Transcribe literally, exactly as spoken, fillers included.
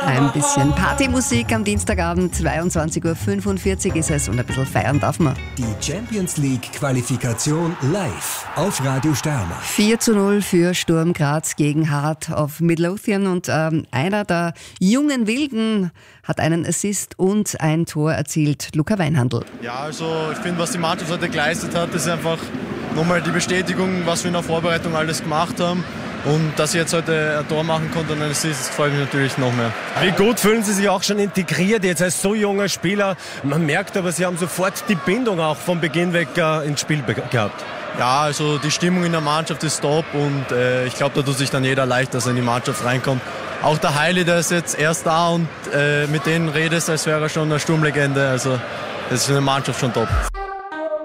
Ein bisschen Partymusik am Dienstagabend, zweiundzwanzig Uhr fünfundvierzig ist es und ein bisschen feiern darf man. Die Champions League Qualifikation live auf Radio Sterne. vier zu null für Sturm Graz gegen Heart of Midlothian und ähm, einer der jungen Wilden hat einen Assist und ein Tor erzielt, Luca Weinhandl. Ja, also ich finde, was die Mannschaft heute geleistet hat, ist einfach nochmal die Bestätigung, was wir in der Vorbereitung alles gemacht haben. Und dass ich jetzt heute ein Tor machen konnte und ein Assist, freut mich natürlich noch mehr. Wie gut fühlen Sie sich auch schon integriert jetzt als so junger Spieler? Man merkt aber, Sie haben sofort die Bindung auch von Beginn weg äh, ins Spiel be- gehabt. Ja, also die Stimmung in der Mannschaft ist top und äh, ich glaube, da tut sich dann jeder leicht, dass er in die Mannschaft reinkommt. Auch der Heili, der ist jetzt erst da und äh, mit denen redest, als wäre er schon eine Sturmlegende. Also das ist in der Mannschaft schon top.